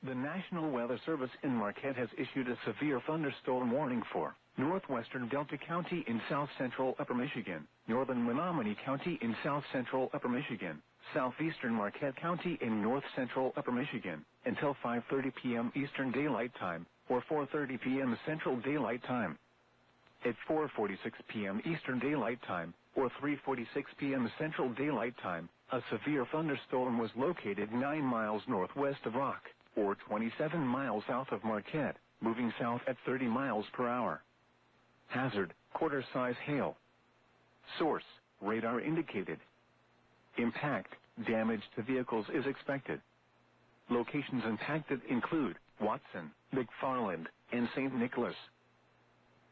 The National Weather Service in Marquette has issued a severe thunderstorm warning for northwestern Delta County in south-central Upper Michigan, northern Menominee County in south-central Upper Michigan, southeastern Marquette County in north-central Upper Michigan, until 5:30 p.m. Eastern Daylight Time, or 4:30 p.m. Central Daylight Time. At 4:46 p.m. Eastern Daylight Time, or 3:46 p.m. Central Daylight Time, a severe thunderstorm was located 9 miles northwest of Rock, or 27 miles south of Marquette, moving south at 30 miles per hour. Hazard, quarter-size hail. Source, radar indicated. Impact, damage to vehicles is expected. Locations impacted include Watson, McFarland, and St. Nicholas.